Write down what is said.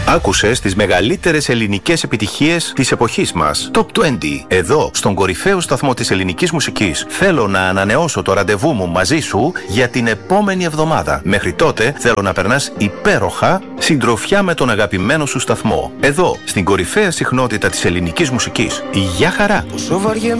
Άκουσες τις μεγαλύτερες ελληνικές επιτυχίες της εποχής μας. Top 20. Εδώ, στον κορυφαίο σταθμό της ελληνικής μουσικής. Θέλω να ανανεώσω το ραντεβού μου μαζί σου για την επόμενη εβδομάδα. Μέχρι τότε θέλω να περνάς υπέροχα συντροφιά με τον αγαπημένο σου σταθμό. Εδώ, στην κορυφαία συχνότητα της ελληνικής μουσικής. Γεια χαρά!